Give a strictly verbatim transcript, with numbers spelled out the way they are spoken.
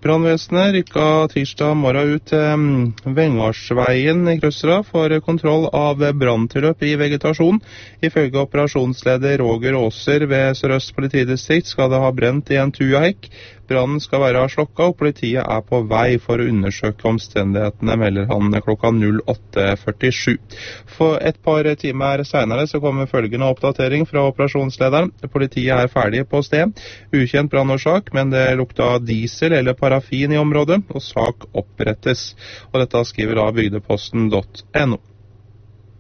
Brannvesenet rykka tirsdag morgen ut til Vengarsveien i Krøsra for kontroll av branntilløp i vegetasjon. Ifølge operasjonsleder Roger Åser ved Sør-Øst politidistrikt skal det ha brent i en tuahekk. Brannen skal være slokka, og politiet er på vei for å undersøke omstendighetene, melder han klokka åtte førtisju. For et par timer senere så kommer følgende oppdatering fra operasjonslederen. Politiet er ferdig på sted. Ukjent brannårsak, men det lukta diesel eller parafin i området, og sak opprettes. Og dette skriver da bygdeposten punktum no.